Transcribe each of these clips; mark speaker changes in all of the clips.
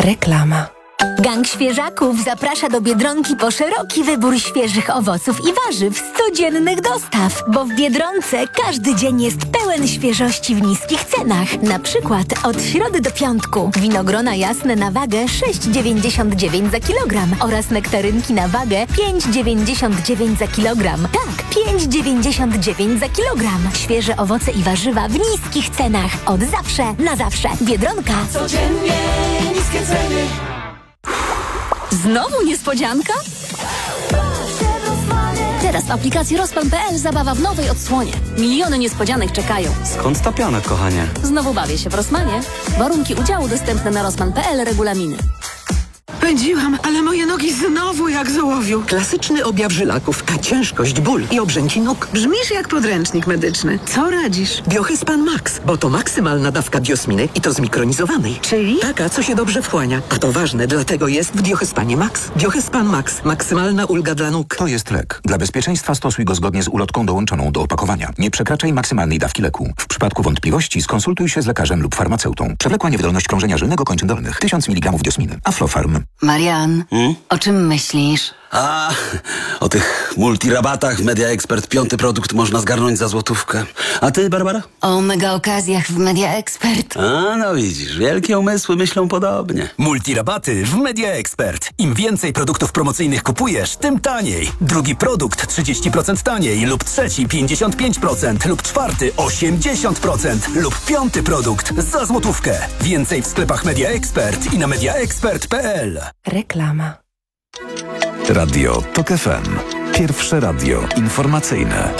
Speaker 1: Reklama.
Speaker 2: Gang Świeżaków zaprasza do Biedronki po szeroki wybór świeżych owoców i warzyw z codziennych dostaw, bo w Biedronce każdy dzień jest pełen świeżości w niskich cenach. Na przykład od środy do piątku winogrona jasne na wagę 6,99 za kilogram oraz nektarynki na wagę 5,99 za kilogram. Tak, 5,99 za kilogram. Świeże owoce i warzywa w niskich cenach. Od zawsze na zawsze. Biedronka.
Speaker 3: Codziennie niskie ceny.
Speaker 4: Znowu niespodzianka? Teraz w aplikacji Rozpan.pl zabawa w nowej odsłonie. Miliony niespodzianek czekają.
Speaker 5: Skąd ta piana, kochanie?
Speaker 4: Znowu bawię się w Rossmanie. Warunki udziału dostępne na Rozpan.pl, regulaminy.
Speaker 6: Pędziłam, ale moje nogi znowu jak z ołowiu.
Speaker 7: Klasyczny objaw żylaków, ciężkość, ból i obrzęki nóg.
Speaker 6: Brzmisz jak podręcznik medyczny. Co radzisz?
Speaker 7: Biohyspan Max, bo to maksymalna dawka biosminy i to zmikronizowanej.
Speaker 6: Czyli?
Speaker 7: Taka, co się dobrze wchłania. A to ważne, dlatego jest w Biohyspanie Max. Biohyspan Max. Maksymalna ulga dla nóg.
Speaker 8: To jest lek. Dla bezpieczeństwa stosuj go zgodnie z ulotką dołączoną do opakowania. Nie przekraczaj maksymalnej dawki leku. W przypadku wątpliwości skonsultuj się z lekarzem lub farmaceutą. Przewlekła niewydolność krążenia żylnego kończyn dolnych. 1000 mg diosminy. Aflofarm.
Speaker 9: Marian, o czym myślisz?
Speaker 5: O tych multirabatach w Media Expert 5. produkt można zgarnąć za złotówkę. A ty, Barbara?
Speaker 9: O mega okazjach w Media Expert.
Speaker 5: No widzisz, wielkie umysły myślą podobnie.
Speaker 10: Multirabaty w Media Expert. Im więcej produktów promocyjnych kupujesz, tym taniej. Drugi produkt 30% taniej lub trzeci 55% lub czwarty 80% lub 5. produkt za złotówkę. Więcej w sklepach Media Expert i na mediaexpert.pl.
Speaker 1: Reklama.
Speaker 11: Radio TOK FM. Pierwsze radio informacyjne.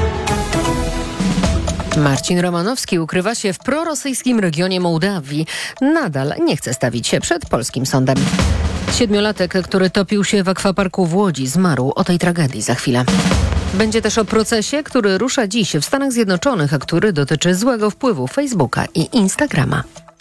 Speaker 1: Marcin Romanowski ukrywa się w prorosyjskim regionie Mołdawii. Nadal nie chce stawić się przed polskim sądem. 7-latek, który topił się w akwaparku w Łodzi, zmarł. O tej tragedii za chwilę. Będzie też o procesie, który rusza dziś w Stanach Zjednoczonych, a który dotyczy złego wpływu Facebooka i Instagrama.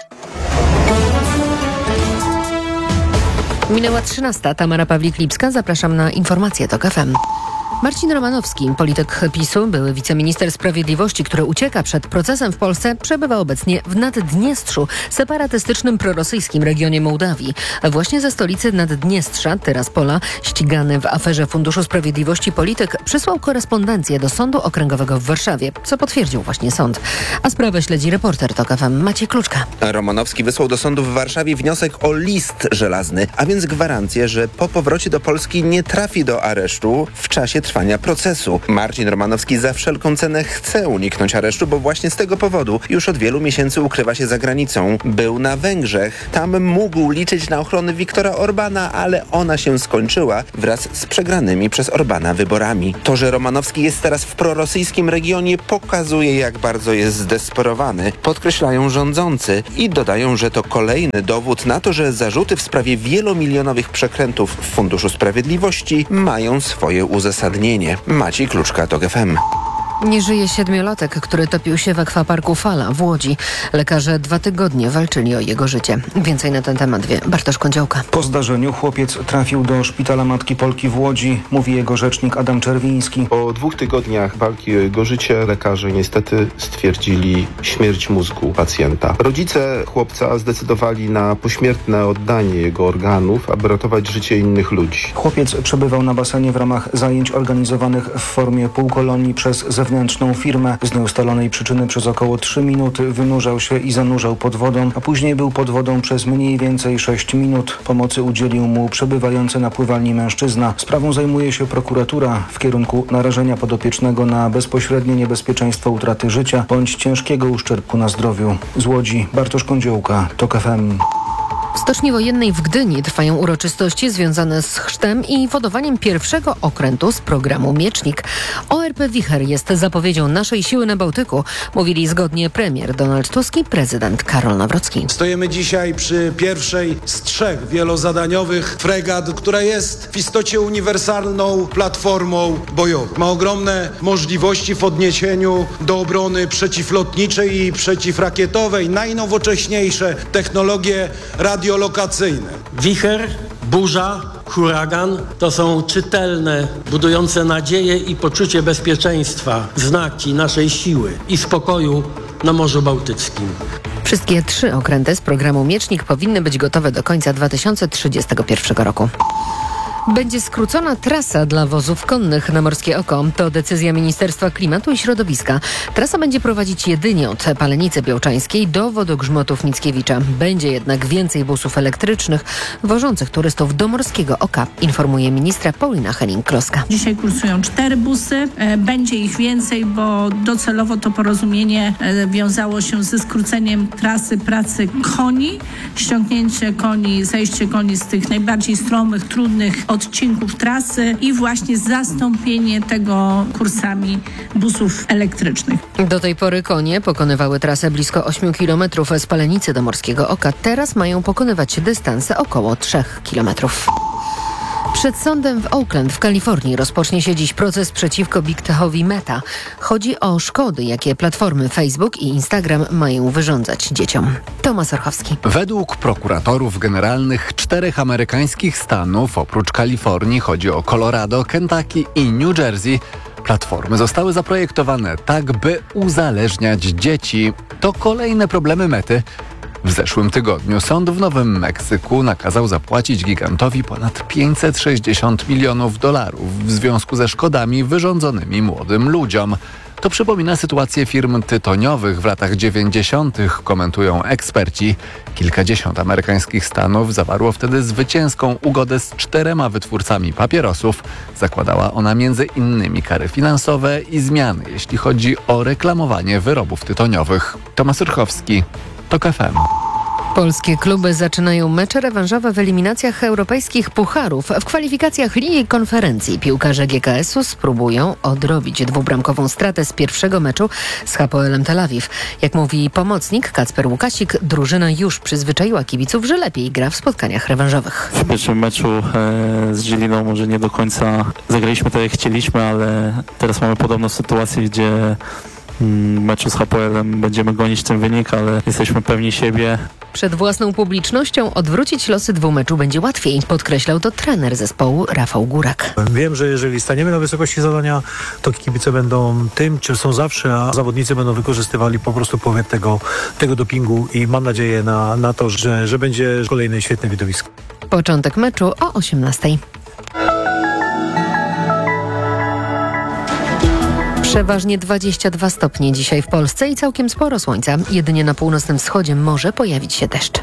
Speaker 1: Minęła 13. Tamara Pawlik-Lipska. Zapraszam na informacje TOK FM. Marcin Romanowski, polityk PiS-u, były wiceminister sprawiedliwości, który ucieka przed procesem w Polsce, przebywa obecnie w Naddniestrzu, separatystycznym prorosyjskim regionie Mołdawii. Właśnie ze stolicy Naddniestrza, Tyraspola, ścigany w aferze Funduszu Sprawiedliwości polityk, przysłał korespondencję do Sądu Okręgowego w Warszawie, co potwierdził właśnie sąd. A sprawę śledzi reporter TOK FM Maciej Kluczka.
Speaker 12: Romanowski wysłał do sądu w Warszawie wniosek o list żelazny, a więc gwarancję, że po powrocie do Polski nie trafi do aresztu w czasie trwania procesu. Marcin Romanowski za wszelką cenę chce uniknąć aresztu, bo właśnie z tego powodu już od wielu miesięcy ukrywa się za granicą. Był na Węgrzech. Tam mógł liczyć na ochronę Viktora Orbana, ale ona się skończyła wraz z przegranymi przez Orbana wyborami. To, że Romanowski jest teraz w prorosyjskim regionie, pokazuje, jak bardzo jest zdesperowany. Podkreślają rządzący i dodają, że to kolejny dowód na to, że zarzuty w sprawie wielomilionowych przekrętów w Funduszu Sprawiedliwości mają swoje uzasadnienie. Maciej Kluczka, TOK FM.
Speaker 1: Nie żyje 7-latek, który topił się w akwaparku Fala w Łodzi. Lekarze 2 tygodnie walczyli o jego życie. Więcej na ten temat wie Bartosz Kądziołka.
Speaker 13: Po zdarzeniu chłopiec trafił do szpitala Matki Polki w Łodzi, mówi jego rzecznik Adam Czerwiński.
Speaker 14: Po 2 tygodniach walki o jego życie lekarze niestety stwierdzili śmierć mózgu pacjenta. Rodzice chłopca zdecydowali na pośmiertne oddanie jego organów, aby ratować życie innych ludzi.
Speaker 13: Chłopiec przebywał na basenie w ramach zajęć organizowanych w formie półkolonii przez zewnętrzną firmę. Z nieustalonej przyczyny przez około 3 minuty wynurzał się i zanurzał pod wodą, a później był pod wodą przez mniej więcej 6 minut. Pomocy udzielił mu przebywający na pływalni mężczyzna. Sprawą zajmuje się prokuratura w kierunku narażenia podopiecznego na bezpośrednie niebezpieczeństwo utraty życia bądź ciężkiego uszczerbku na zdrowiu. Z Łodzi Bartosz Kądziołka, TOK FM.
Speaker 1: W Stoczni Wojennej w Gdyni trwają uroczystości związane z chrztem i wodowaniem pierwszego okrętu z programu Miecznik. ORP Wicher jest zapowiedzią naszej siły na Bałtyku, mówili zgodnie premier Donald Tusk i prezydent Karol Nawrocki.
Speaker 15: Stoimy dzisiaj przy pierwszej z 3 wielozadaniowych fregat, która jest w istocie uniwersalną platformą bojową. Ma ogromne możliwości w odniesieniu do obrony przeciwlotniczej i przeciwrakietowej, najnowocześniejsze technologie radiolokacyjne.
Speaker 16: Wicher, burza, huragan to są czytelne, budujące nadzieję i poczucie bezpieczeństwa znaki naszej siły i spokoju na Morzu Bałtyckim.
Speaker 1: Wszystkie 3 okręty z programu Miecznik powinny być gotowe do końca 2031 roku. Będzie skrócona trasa dla wozów konnych na Morskie Oko. To decyzja Ministerstwa Klimatu i Środowiska. Trasa będzie prowadzić jedynie od Palenicy Białczańskiej do Wodogrzmotów Mickiewicza. Będzie jednak więcej busów elektrycznych wożących turystów do Morskiego Oka, informuje ministra Paulina Henning-Kloska.
Speaker 17: Dzisiaj kursują 4 busy. Będzie ich więcej, bo docelowo to porozumienie wiązało się ze skróceniem trasy pracy koni, ściągnięcie koni, zejście koni z tych najbardziej stromych, trudnych odcinków trasy i właśnie zastąpienie tego kursami busów elektrycznych.
Speaker 1: Do tej pory konie pokonywały trasę blisko 8 km z Palenicy do Morskiego Oka. Teraz mają pokonywać dystanse około 3 km. Przed sądem w Oakland w Kalifornii rozpocznie się dziś proces przeciwko Big Techowi Meta. Chodzi o szkody, jakie platformy Facebook i Instagram mają wyrządzać dzieciom. Tomasz Orchowski.
Speaker 18: Według prokuratorów generalnych 4 amerykańskich stanów, oprócz Kalifornii, chodzi o Colorado, Kentucky i New Jersey, platformy zostały zaprojektowane tak, by uzależniać dzieci. To kolejne problemy Mety. W zeszłym tygodniu sąd w Nowym Meksyku nakazał zapłacić gigantowi ponad $560 milionów w związku ze szkodami wyrządzonymi młodym ludziom. To przypomina sytuację firm tytoniowych w latach 90., komentują eksperci. Kilkadziesiąt amerykańskich stanów zawarło wtedy zwycięską ugodę z 4 wytwórcami papierosów. Zakładała ona między innymi kary finansowe i zmiany, jeśli chodzi o reklamowanie wyrobów tytoniowych. Tomasz Urchowski, TOK FM.
Speaker 1: Polskie kluby zaczynają mecze rewanżowe w eliminacjach europejskich pucharów. W kwalifikacjach Ligi Konferencji piłkarze GKS-u spróbują odrobić 2-bramkową stratę z pierwszego meczu z Hapoelem Tel Awiw. Jak mówi pomocnik Kacper Łukasik, drużyna już przyzwyczaiła kibiców, że lepiej gra w spotkaniach rewanżowych.
Speaker 19: W pierwszym meczu z Żiliną może nie do końca zagraliśmy tak jak chcieliśmy, ale teraz mamy podobną sytuację, gdzie w meczu z Hapoelem będziemy gonić ten wynik, ale jesteśmy pewni siebie.
Speaker 1: Przed własną publicznością odwrócić losy 2 meczów będzie łatwiej, podkreślał to trener zespołu Rafał Górak.
Speaker 20: Wiem, że jeżeli staniemy na wysokości zadania, to kibice będą tym, czym są zawsze, a zawodnicy będą wykorzystywali po prostu powiew tego dopingu i mam nadzieję na to, że będzie kolejne świetne widowisko.
Speaker 1: Początek meczu o 18:00. Przeważnie 22 stopnie dzisiaj w Polsce i całkiem sporo słońca. Jedynie na północnym wschodzie może pojawić się deszcz.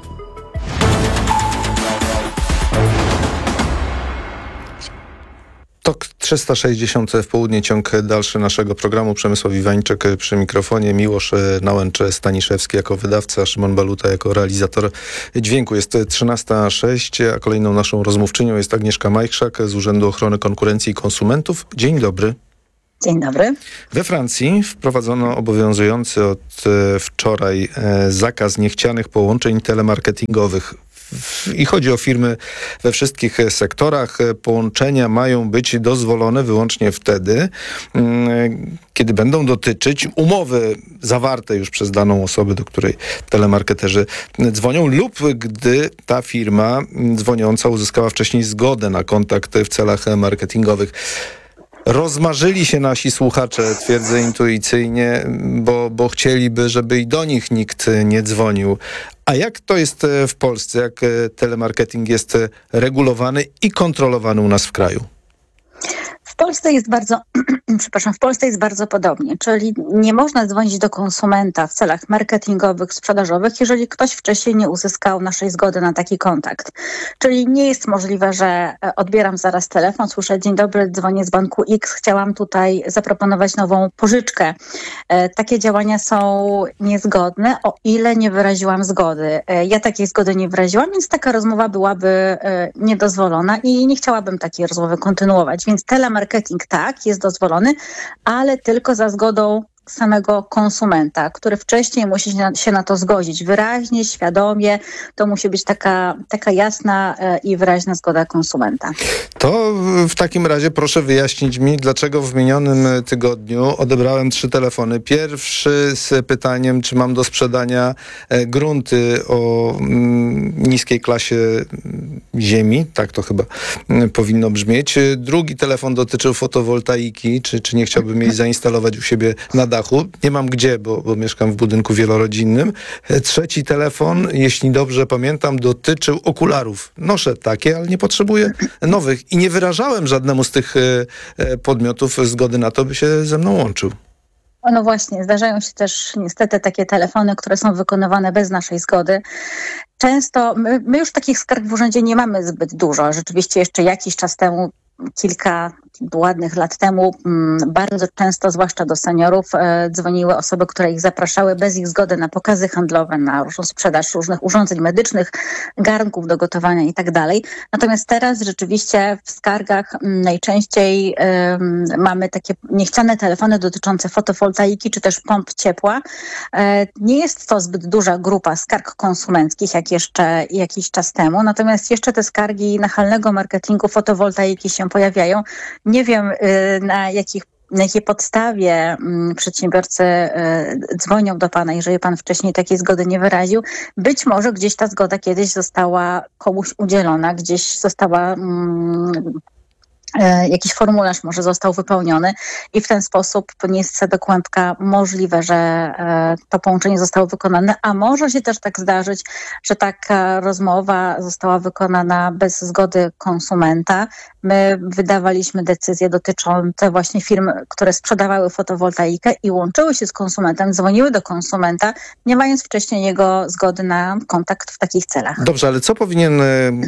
Speaker 12: TOK 360 w południe, ciąg dalszy naszego programu. Przemysław Iwańczyk przy mikrofonie, Miłosz Nałęcz-Staniszewski jako wydawca, Szymon Baluta jako realizator dźwięku. Jest 13:06, a kolejną naszą rozmówczynią jest Agnieszka Majchrzak z Urzędu Ochrony Konkurencji i Konsumentów. Dzień dobry.
Speaker 21: Dzień dobry.
Speaker 12: We Francji wprowadzono obowiązujący od wczoraj zakaz niechcianych połączeń telemarketingowych. I chodzi o firmy we wszystkich sektorach. Połączenia mają być dozwolone wyłącznie wtedy, kiedy będą dotyczyć umowy zawarte już przez daną osobę, do której telemarketerzy dzwonią, lub gdy ta firma dzwoniąca uzyskała wcześniej zgodę na kontakt w celach marketingowych. Rozmarzyli się nasi słuchacze, twierdzę intuicyjnie, bo chcieliby, żeby i do nich nikt nie dzwonił. A jak to jest w Polsce? Jak telemarketing jest regulowany i kontrolowany u nas w kraju?
Speaker 21: W Polsce jest bardzo podobnie, czyli nie można dzwonić do konsumenta w celach marketingowych, sprzedażowych, jeżeli ktoś wcześniej nie uzyskał naszej zgody na taki kontakt. Czyli nie jest możliwe, że odbieram zaraz telefon, słyszę: dzień dobry, dzwonię z banku X, chciałam tutaj zaproponować nową pożyczkę. Takie działania są niezgodne, o ile nie wyraziłam zgody. Ja takiej zgody nie wyraziłam, więc taka rozmowa byłaby niedozwolona i nie chciałabym takiej rozmowy kontynuować. Więc telemarketing tak, jest dozwolony, ale tylko za zgodą samego konsumenta, który wcześniej musi się na to zgodzić. Wyraźnie, świadomie, to musi być taka jasna i wyraźna zgoda konsumenta.
Speaker 12: To w takim razie proszę wyjaśnić mi, dlaczego w minionym tygodniu odebrałem 3 telefony. Pierwszy z pytaniem, czy mam do sprzedania grunty o niskiej klasie
Speaker 2: ziemi, tak to chyba powinno brzmieć. Drugi telefon dotyczył fotowoltaiki, czy nie chciałbym jej zainstalować u siebie na dachu. Nie mam gdzie, bo mieszkam w budynku wielorodzinnym. Trzeci telefon, jeśli dobrze pamiętam, dotyczył okularów. Noszę takie, ale nie potrzebuję nowych i nie wyrażałem żadnemu z tych podmiotów zgody na to, by się ze mną łączył.
Speaker 21: No właśnie, zdarzają się też niestety takie telefony, które są wykonywane bez naszej zgody. Często, my już takich skarg w urzędzie nie mamy zbyt dużo. Rzeczywiście jeszcze jakiś czas temu, kilka ładnych lat temu, bardzo często, zwłaszcza do seniorów, dzwoniły osoby, które ich zapraszały bez ich zgody na pokazy handlowe, na różną sprzedaż różnych urządzeń medycznych, garnków do gotowania i tak dalej. Natomiast teraz rzeczywiście w skargach najczęściej mamy takie niechciane telefony dotyczące fotowoltaiki czy też pomp ciepła. Nie jest to zbyt duża grupa skarg konsumenckich, jak jeszcze jakiś czas temu. Natomiast jeszcze te skargi nachalnego marketingu fotowoltaiki się pojawiają. Nie wiem, na jakiej podstawie przedsiębiorcy dzwonią do pana, jeżeli pan wcześniej takiej zgody nie wyraził. Być może gdzieś ta zgoda kiedyś została komuś udzielona, gdzieś została... jakiś formularz może został wypełniony i w ten sposób nie jest do kłębka możliwe, że to połączenie zostało wykonane, a może się też tak zdarzyć, że taka rozmowa została wykonana bez zgody konsumenta. My wydawaliśmy decyzje dotyczące właśnie firm, które sprzedawały fotowoltaikę i łączyły się z konsumentem, dzwoniły do konsumenta, nie mając wcześniej jego zgody na kontakt w takich celach.
Speaker 2: Dobrze, ale co powinien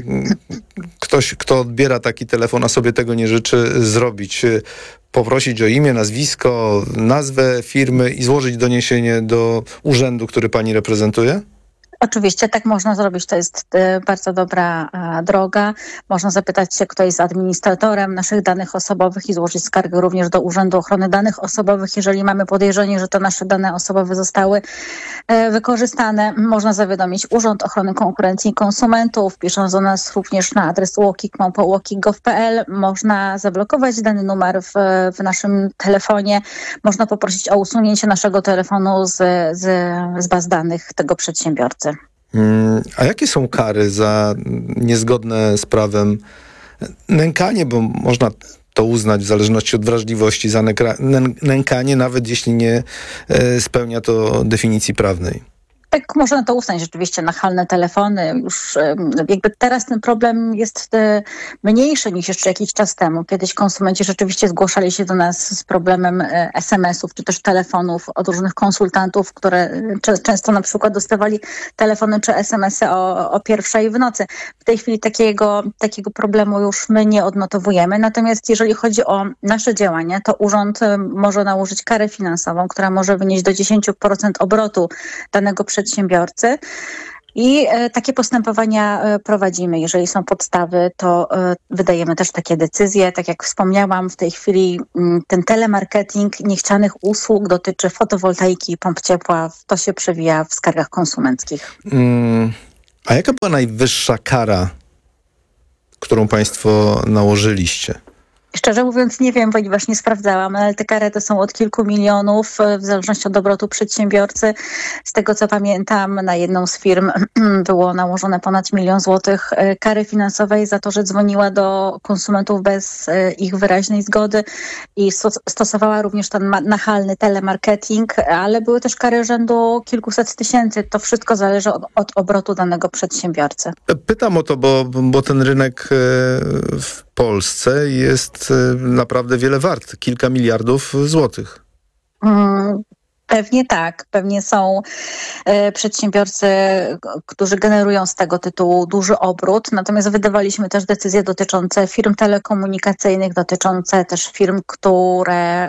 Speaker 2: ktoś, kto odbiera taki telefon, a sobie tego nie życzy, zrobić? Poprosić o imię, nazwisko, nazwę firmy i złożyć doniesienie do urzędu, który pani reprezentuje?
Speaker 21: Oczywiście tak można zrobić, to jest bardzo dobra droga. Można zapytać się, kto jest administratorem naszych danych osobowych i złożyć skargę również do Urzędu Ochrony Danych Osobowych. Jeżeli mamy podejrzenie, że to nasze dane osobowe zostały wykorzystane, można zawiadomić Urząd Ochrony Konkurencji i Konsumentów, pisząc do nas również na adres łokik@łokik.gov.pl. Można zablokować dany numer w naszym telefonie. Można poprosić o usunięcie naszego telefonu z baz danych tego przedsiębiorcy.
Speaker 2: A jakie są kary za niezgodne z prawem nękanie, bo można to uznać w zależności od wrażliwości za nękanie, nawet jeśli nie spełnia to definicji prawnej?
Speaker 21: Tak, można to uznać rzeczywiście, nachalne telefony. Już jakby teraz ten problem jest mniejszy niż jeszcze jakiś czas temu. Kiedyś konsumenci rzeczywiście zgłaszali się do nas z problemem SMS-ów czy też telefonów od różnych konsultantów, które często na przykład dostawali telefony czy SMS-y o 1:00 w nocy. W tej chwili takiego problemu już my nie odnotowujemy. Natomiast jeżeli chodzi o nasze działania, to urząd może nałożyć karę finansową, która może wynieść do 10% obrotu danego przedsiębiorcy. I takie postępowania prowadzimy. Jeżeli są podstawy, to wydajemy też takie decyzje. Tak jak wspomniałam, w tej chwili ten telemarketing niechcianych usług dotyczy fotowoltaiki i pomp ciepła. To się przewija w skargach konsumenckich.
Speaker 2: A jaka była najwyższa kara, którą państwo nałożyliście?
Speaker 21: Szczerze mówiąc nie wiem, ponieważ nie sprawdzałam, ale te kary to są od kilku milionów, w zależności od obrotu przedsiębiorcy. Z tego co pamiętam, na jedną z firm było nałożone ponad 1 000 000 złotych kary finansowej za to, że dzwoniła do konsumentów bez ich wyraźnej zgody i stosowała również ten nachalny telemarketing, ale były też kary rzędu kilkuset tysięcy. To wszystko zależy od obrotu danego przedsiębiorcy.
Speaker 2: Pytam o to, bo ten rynek w Polsce jest naprawdę wiele wart. Kilka miliardów złotych.
Speaker 21: Pewnie tak. Pewnie są przedsiębiorcy, którzy generują z tego tytułu duży obrót. Natomiast wydawaliśmy też decyzje dotyczące firm telekomunikacyjnych, dotyczące też firm, które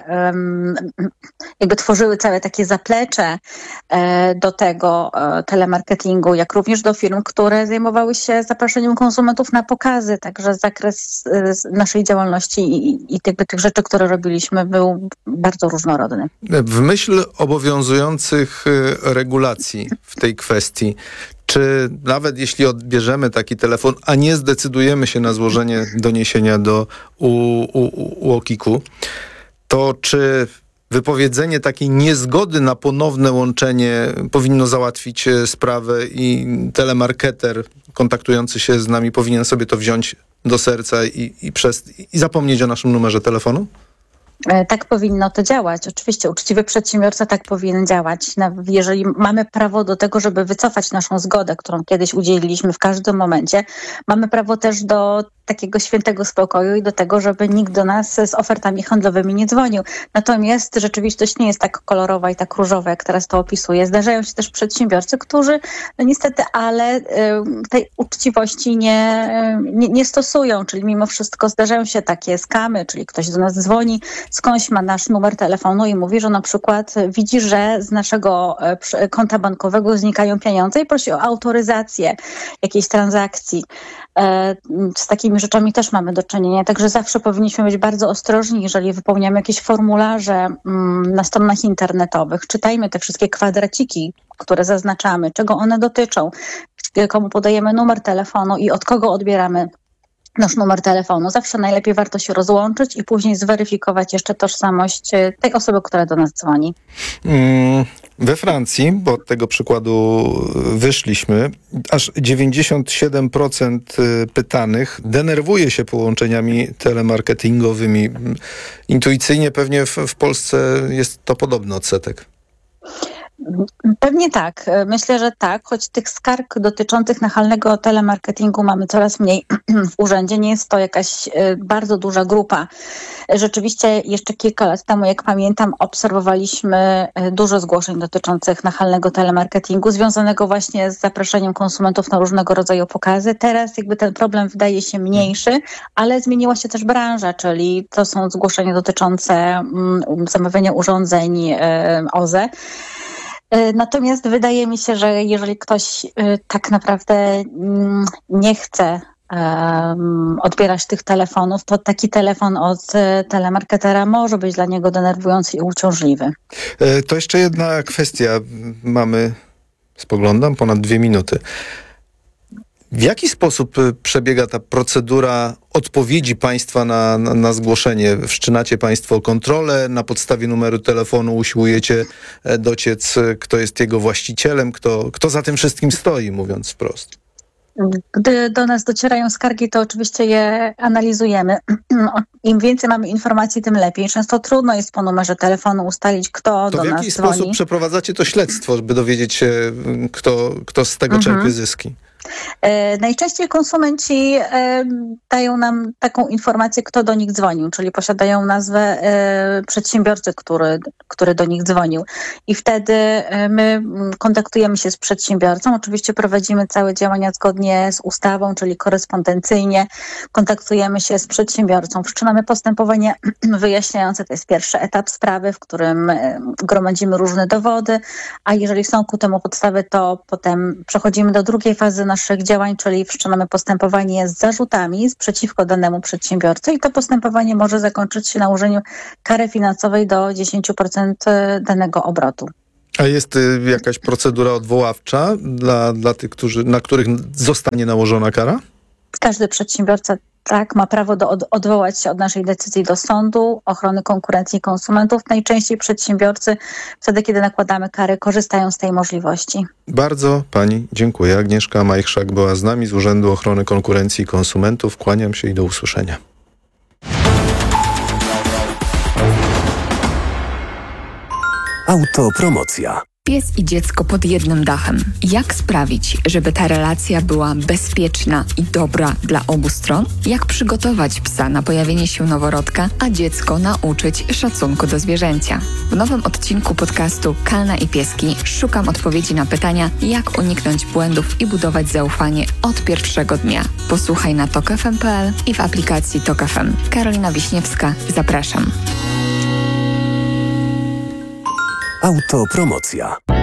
Speaker 21: jakby tworzyły całe takie zaplecze do tego telemarketingu, jak również do firm, które zajmowały się zapraszeniem konsumentów na pokazy. Także zakres naszej działalności i tych rzeczy, które robiliśmy, był bardzo różnorodny.
Speaker 2: W myśl obowiązujących regulacji w tej kwestii, czy nawet jeśli odbierzemy taki telefon, a nie zdecydujemy się na złożenie doniesienia do UOKiK-u, to czy wypowiedzenie takiej niezgody na ponowne łączenie powinno załatwić sprawę i telemarketer kontaktujący się z nami powinien sobie to wziąć do serca i zapomnieć o naszym numerze telefonu?
Speaker 21: Tak powinno to działać. Oczywiście uczciwy przedsiębiorca tak powinien działać. Jeżeli mamy prawo do tego, żeby wycofać naszą zgodę, którą kiedyś udzieliliśmy w każdym momencie, mamy prawo też do takiego świętego spokoju i do tego, żeby nikt do nas z ofertami handlowymi nie dzwonił. Natomiast rzeczywistość nie jest tak kolorowa i tak różowa, jak teraz to opisuję. Zdarzają się też przedsiębiorcy, którzy niestety, ale tej uczciwości nie stosują, czyli mimo wszystko zdarzają się takie skamy, czyli ktoś do nas dzwoni, skądś ma nasz numer telefonu i mówi, że na przykład widzi, że z naszego konta bankowego znikają pieniądze i prosi o autoryzację jakiejś transakcji. Z takimi rzeczami też mamy do czynienia, także zawsze powinniśmy być bardzo ostrożni, jeżeli wypełniamy jakieś formularze na stronach internetowych. Czytajmy te wszystkie kwadraciki, które zaznaczamy, czego one dotyczą, komu podajemy numer telefonu i od kogo odbieramy nasz numer telefonu. Zawsze najlepiej warto się rozłączyć i później zweryfikować jeszcze tożsamość tej osoby, która do nas dzwoni.
Speaker 2: We Francji, bo od tego przykładu wyszliśmy, aż 97% pytanych denerwuje się połączeniami telemarketingowymi. Intuicyjnie pewnie w Polsce jest to podobny odsetek.
Speaker 21: Pewnie tak. Myślę, że tak, choć tych skarg dotyczących nachalnego telemarketingu mamy coraz mniej w urzędzie. Nie jest to jakaś bardzo duża grupa. Rzeczywiście jeszcze kilka lat temu, jak pamiętam, obserwowaliśmy dużo zgłoszeń dotyczących nachalnego telemarketingu, związanego właśnie z zapraszeniem konsumentów na różnego rodzaju pokazy. Teraz jakby ten problem wydaje się mniejszy, ale zmieniła się też branża, czyli to są zgłoszenia dotyczące zamawiania urządzeń OZE. Natomiast wydaje mi się, że jeżeli ktoś tak naprawdę nie chce odbierać tych telefonów, to taki telefon od telemarketera może być dla niego denerwujący i uciążliwy.
Speaker 2: To jeszcze jedna kwestia. Mamy, spoglądam, ponad 2 minuty. W jaki sposób przebiega ta procedura odpowiedzi państwa na zgłoszenie? Wszczynacie państwo kontrolę, na podstawie numeru telefonu usiłujecie dociec, kto jest jego właścicielem, kto za tym wszystkim stoi, mówiąc wprost?
Speaker 21: Gdy do nas docierają skargi, to oczywiście je analizujemy. Im więcej mamy informacji, tym lepiej. Często trudno jest po numerze telefonu ustalić, kto do nas dzwoni.
Speaker 2: To w jaki sposób przeprowadzacie to śledztwo, żeby dowiedzieć się, kto z tego czerpie zyski?
Speaker 21: Najczęściej konsumenci dają nam taką informację, kto do nich dzwonił, czyli posiadają nazwę przedsiębiorcy, który do nich dzwonił. I wtedy my kontaktujemy się z przedsiębiorcą. Oczywiście prowadzimy całe działania zgodnie z ustawą, czyli korespondencyjnie. Kontaktujemy się z przedsiębiorcą. Wszczynamy postępowanie wyjaśniające. To jest pierwszy etap sprawy, w którym gromadzimy różne dowody, a jeżeli są ku temu podstawy, to potem przechodzimy do drugiej fazy naszych działań, czyli wszczynamy postępowanie z zarzutami przeciwko danemu przedsiębiorcy i to postępowanie może zakończyć się nałożeniem kary finansowej do 10% danego obrotu.
Speaker 2: A jest jakaś procedura odwoławcza dla tych, na których zostanie nałożona kara?
Speaker 21: Każdy przedsiębiorca ma prawo odwołać się od naszej decyzji do Sądu Ochrony Konkurencji i Konsumentów. Najczęściej przedsiębiorcy wtedy, kiedy nakładamy kary, korzystają z tej możliwości.
Speaker 2: Bardzo pani dziękuję. Agnieszka Majchrzak była z nami z Urzędu Ochrony Konkurencji i Konsumentów. Kłaniam się i do usłyszenia.
Speaker 11: Autopromocja.
Speaker 3: Pies i dziecko pod jednym dachem. Jak sprawić, żeby ta relacja była bezpieczna i dobra dla obu stron? Jak przygotować psa na pojawienie się noworodka, a dziecko nauczyć szacunku do zwierzęcia? W nowym odcinku podcastu Kalna i Pieski szukam odpowiedzi na pytania, jak uniknąć błędów i budować zaufanie od pierwszego dnia. Posłuchaj na tokfm.pl i w aplikacji Tok FM. Karolina Wiśniewska, zapraszam.
Speaker 11: Autopromocja.